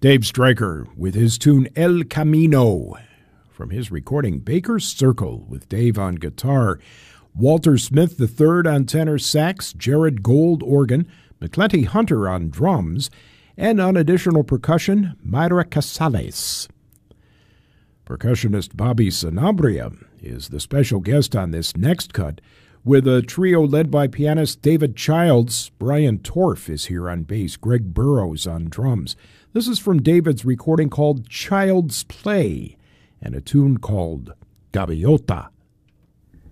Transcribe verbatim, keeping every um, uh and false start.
Dave Stryker with his tune El Camino. From his recording Baker's Circle with Dave on guitar, Walter Smith the third on tenor sax, Jared Gold organ, McClenty Hunter on drums, and on additional percussion, Mayra Casales. Percussionist Bobby Sanabria is the special guest on this next cut, with a trio led by pianist David Childs. Brian Torf is here on bass, Greg Burrows on drums. This is from David's recording called Child's Play, and a tune called Gaviota.